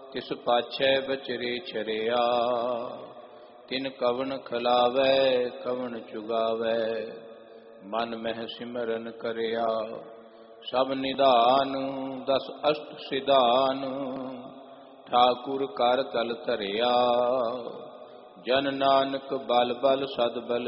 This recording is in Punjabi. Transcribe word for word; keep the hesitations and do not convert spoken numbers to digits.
ਤਿਸ ਪਾਛੈ ਬਚਰੇ ਛਰਿਆ। ਤਿਨ ਕਵਣ ਖਿਲਾਵੈ ਕਵਣ ਚੁਗਾਵੈ ਮਨ ਮਹਿ ਸਿਮਰਨ ਕਰਿਆ। ਸਭ ਨਿਧਾਨ ਦਸ ਅਸ਼ਟ ਸਿਧਾਨ ਠਾਕੁਰ ਕਰ ਤਲ ਧਰਿਆ। ਜਨ ਨਾਨਕ ਬਲ ਬਲ ਸਦ ਬਲ